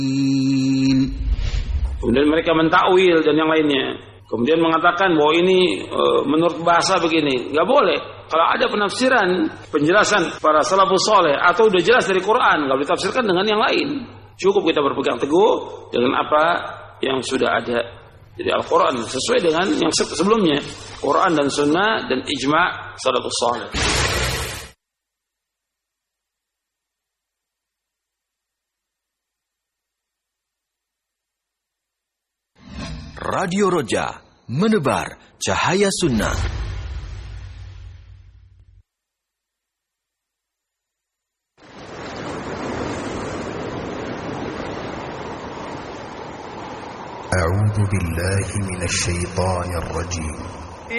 Kemudian mereka mentakwil dan yang lainnya. Kemudian mengatakan bahwa ini menurut bahasa begini. Nggak boleh. Kalau ada penafsiran, penjelasan para salafus saleh atau udah jelas dari Quran, nggak boleh ditafsirkan dengan yang lain. Cukup kita berpegang teguh dengan apa yang sudah ada. Jadi Al-Quran sesuai dengan yang sebelumnya. Quran dan Sunnah dan ijma' salafus saleh. Radio Roja, menebar cahaya sunnah. A'udzu billahi minasy syaithanir rajim.